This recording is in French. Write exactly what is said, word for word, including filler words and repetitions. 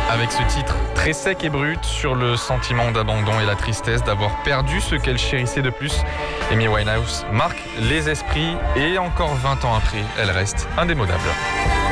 Avec ce titre très sec et brut sur le sentiment d'abandon et la tristesse d'avoir perdu ce qu'elle chérissait de plus, Amy Winehouse marque les esprits et encore vingt ans après, elle reste indémodable.